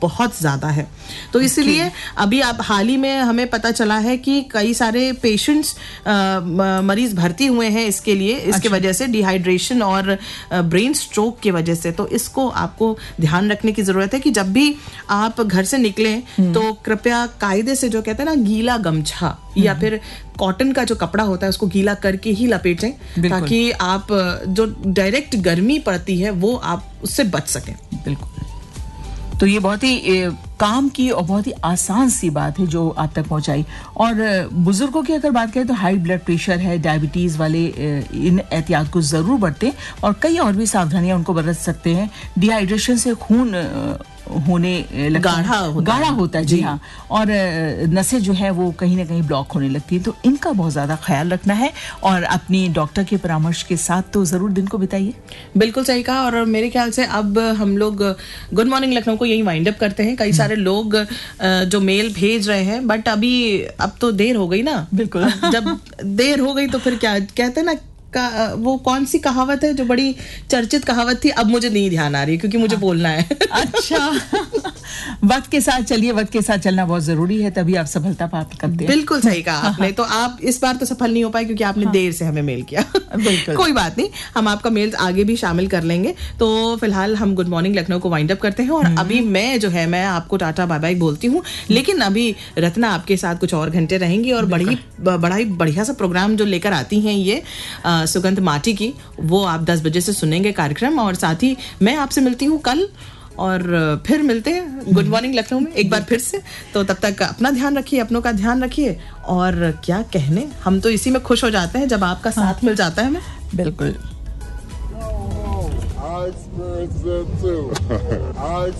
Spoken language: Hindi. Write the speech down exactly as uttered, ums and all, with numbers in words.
बहुत ज़्यादा है। तो इसलिए अभी आप हाल ही में हमें पता चला है कि कई सारे पेशेंट्स मरीज भर्ती हुए हैं इसके लिए, इसके अच्छा। वजह से डिहाइड्रेशन और ब्रेन स्ट्रोक की वजह से। तो इसको आपको ध्यान रखने की ज़रूरत है कि जब भी आप घर से निकलें तो कृपया कायदे से, जो कहते हैं ना, गीला गमछा या फिर कॉटन का जो कपड़ा होता है उसको गीला करके ही लपेटें, ताकि आप जो डायरेक्ट गर्मी पड़ती है वो आप उससे बच सकें। बिल्कुल। तो ये बहुत ही ए, काम की और बहुत ही आसान सी बात है जो आप तक पहुंचाई। और बुजुर्गों की अगर बात करें तो हाई ब्लड प्रेशर है, डायबिटीज वाले इन एहतियात को जरूर बरतें और कई और भी सावधानियां उनको बरत सकते हैं। डिहाइड्रेशन से खून होने गाढ़ा होता गाढ़ा होता है, जी हाँ, और नसें जो है वो कहीं ना कहीं ब्लॉक होने लगती हैं। तो इनका बहुत ज़्यादा ख्याल रखना है और अपनी डॉक्टर के परामर्श के साथ तो ज़रूर दिन को बिताइए। बिल्कुल सही कहा। और मेरे ख्याल से अब हम लोग गुड मॉर्निंग लखनऊ को यही वाइंड अप करते हैं। कई सारे लोग जो मेल भेज रहे हैं, बट अभी अब तो देर हो गई ना। बिल्कुल। जब देर हो गई तो फिर क्या कहते हैं ना, का, वो कौन सी कहावत है जो बड़ी चर्चित कहावत थी, अब मुझे नहीं ध्यान आ रही क्योंकि मुझे हाँ। बोलना है। अच्छा। वक्त के साथ चलिए, वक्त के साथ चलना बहुत जरूरी है, तभी आप सफलता प्राप्त करते हैं। बिल्कुल सही कहा आपने। तो आप इस बार तो सफल नहीं हो पाए क्योंकि आपने हाँ। देर से हमें मेल किया। बिल्कुल। कोई बात नहीं, हम आपका मेल आगे भी शामिल कर लेंगे। तो फिलहाल हम गुड मॉर्निंग लखनऊ को वाइंड अप करते हैं और अभी मैं जो है मैं आपको टाटा बाय बाय बोलती हूँ, लेकिन अभी रत्ना आपके साथ कुछ और घंटे रहेंगी और बड़ी बड़ा ही बढ़िया सा प्रोग्राम जो लेकर आती हैं ये सुगंध माटी की, वो आप दस बजे से सुनेंगे कार्यक्रम। और साथ ही मैं आपसे मिलती हूँ कल और फिर मिलते हैं गुड मॉर्निंग लखनऊ में एक बार फिर से। तो तब तक अपना ध्यान रखिए, अपनों का ध्यान रखिए। और क्या कहने, हम तो इसी में खुश हो जाते हैं जब आपका साथ हाँ। मिल जाता है हमें। बिल्कुल।